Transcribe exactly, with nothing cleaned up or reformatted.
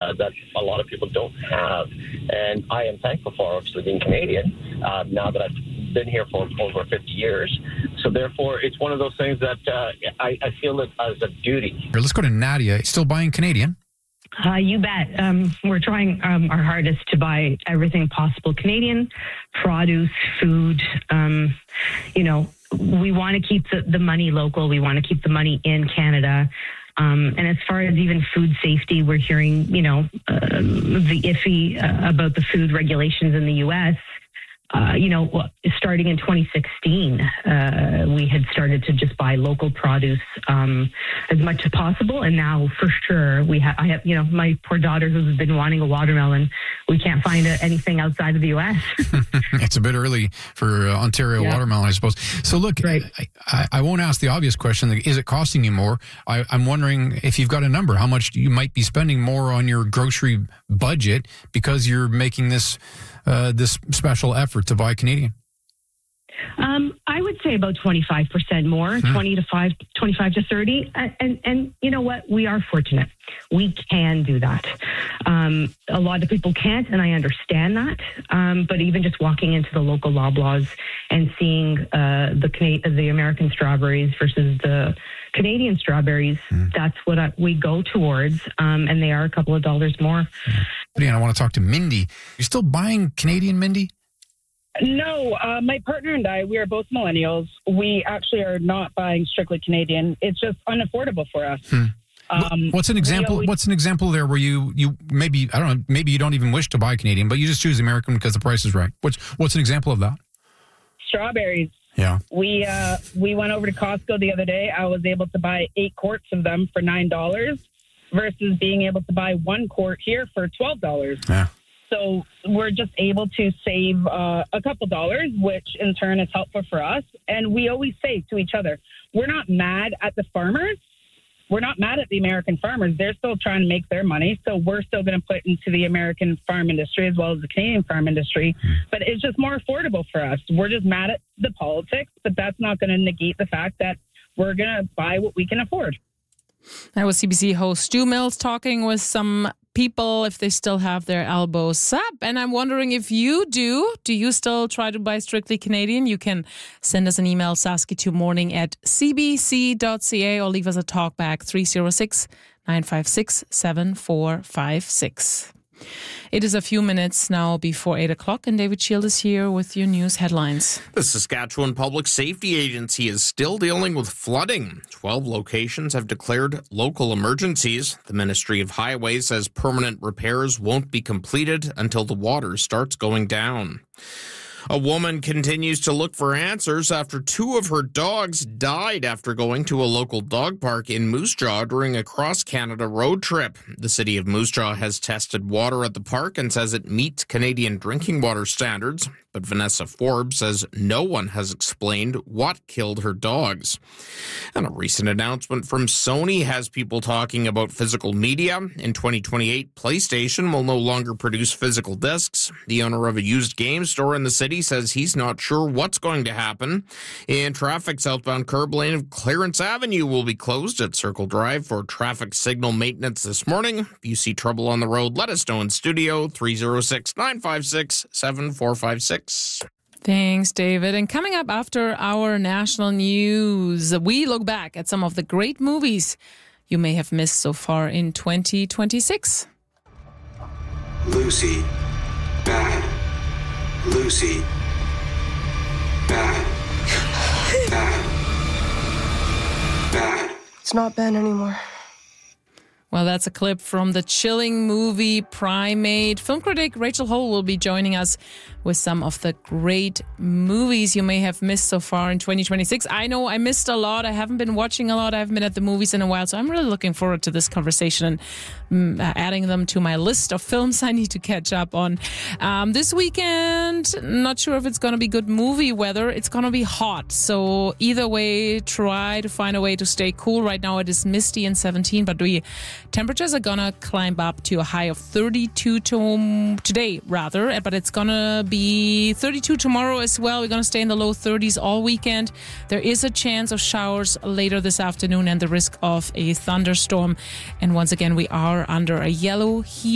uh, that a lot of people don't have. And I am thankful for obviously being Canadian uh, now that I've been here for over fifty years. So therefore, it's one of those things that uh, I, I feel it as a duty. Let's go to Nadia. Still buying Canadian? Uh, you bet. Um, we're trying um, our hardest to buy everything possible Canadian, produce, food. Um, you know, we want to keep the, the money local. We want to keep the money in Canada. Um, and as far as even food safety, we're hearing, you know, uh, the iffy uh, about the food regulations in the U S Uh, you know, starting in twenty sixteen, uh, we had started to just buy local produce um, as much as possible. And now, for sure, we have. I have, you know, my poor daughter who's been wanting a watermelon. We can't find a, anything outside of the U S It's a bit early for uh, Ontario yeah. watermelon, I suppose. So, look, right. I, I, I won't ask the obvious question. Is it costing you more? I, I'm wondering if you've got a number, how much you might be spending more on your grocery budget because you're making this uh, this special effort to buy Canadian. Um, I would say about twenty-five percent more, hmm. twenty to five, twenty-five to thirty. And, and, and you know what? We are fortunate. We can do that. Um, a lot of people can't, and I understand that. Um, but even just walking into the local Loblaws and seeing uh, the Cana- the American strawberries versus the Canadian strawberries, hmm. that's what I, we go towards. Um, and they are a couple of dollars more. Yeah. I want to talk to Mindy. You're still buying Canadian, Mindy? No, uh, my partner and I, we are both millennials. We actually are not buying strictly Canadian. It's just unaffordable for us. Hmm. Um, what's an example? Always, what's an example there where you, you maybe I don't know, maybe you don't even wish to buy Canadian, but you just choose American because the price is right. What's what's an example of that? Strawberries. Yeah. We uh, we went over to Costco the other day. I was able to buy eight quarts of them for nine dollars versus being able to buy one quart here for twelve dollars. Yeah. So we're just able to save uh, a couple dollars, which in turn is helpful for us. And we always say to each other, we're not mad at the farmers. We're not mad at the American farmers. They're still trying to make their money. So we're still going to put into the American farm industry as well as the Canadian farm industry. But it's just more affordable for us. We're just mad at the politics, but that's not going to negate the fact that we're going to buy what we can afford. That was C B C host Stu Mills talking with some people if they still have their elbows up. And I'm wondering if you do. Do you still try to buy strictly Canadian? You can send us an email, saskatoon morning at c b c dot c a, or leave us a talkback, three oh six, nine five six, seven four five six. It is a few minutes now before eight o'clock, and David Shield is here with your news headlines. The Saskatchewan Public Safety Agency is still dealing with flooding. Twelve locations have declared local emergencies. The Ministry of Highways says permanent repairs won't be completed until the water starts going down. A woman continues to look for answers after two of her dogs died after going to a local dog park in Moose Jaw during a cross-Canada road trip. The city of Moose Jaw has tested water at the park and says it meets Canadian drinking water standards. But Vanessa Forbes says no one has explained what killed her dogs. And a recent announcement from Sony has people talking about physical media. In twenty twenty-eight, PlayStation will no longer produce physical discs. The owner of a used game store in the city says he's not sure what's going to happen. In traffic, southbound curb lane of Clarence Avenue will be closed at Circle Drive for traffic signal maintenance this morning. If you see trouble on the road, let us know in studio, three oh six, nine five six, seven four five six. Thanks, David. And coming up after our national news, we look back at some of the great movies you may have missed so far in twenty twenty-six. Lucy. Bad. Lucy. Bad. Bad. Bad. It's not Ben anymore. Well, that's a clip from the chilling movie Primate. Film critic Rachel Hole will be joining us with some of the great movies you may have missed so far in twenty twenty-six. I know I missed a lot. I haven't been watching a lot. I haven't been at the movies in a while. So I'm really looking forward to this conversation and um, adding them to my list of films I need to catch up on. Um, this weekend, not sure if it's going to be good movie weather. It's going to be hot. So either way, try to find a way to stay cool. Right now it is misty and seventeen, but we temperatures are going to climb up to a high of thirty-two to, today, rather. But it's going to be thirty-two tomorrow as well. We're going to stay in the low thirties all weekend. There is a chance of showers later this afternoon and the risk of a thunderstorm. And once again, we are under a yellow heat